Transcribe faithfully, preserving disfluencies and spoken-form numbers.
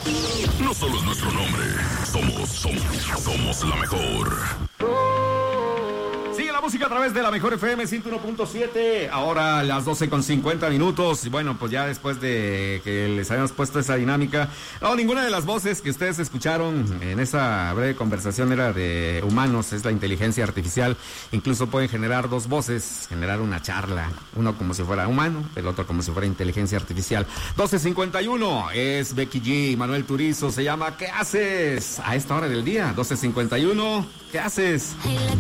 No solo es nuestro nombre, somos, somos, somos la mejor. Sigue la música a través de la Mejor F M ciento uno punto siete, ahora las doce con cincuenta minutos, y bueno, pues ya después de que les habíamos puesto esa dinámica, no, ninguna de las voces que ustedes escucharon en esa breve conversación era de humanos, es la inteligencia artificial, incluso pueden generar dos voces, generar una charla, uno como si fuera humano, el otro como si fuera inteligencia artificial. doce cincuenta y uno, es Becky G, Manuel Turizo, se llama ¿Qué haces? A esta hora del día, doce cincuenta y uno, ¿qué haces?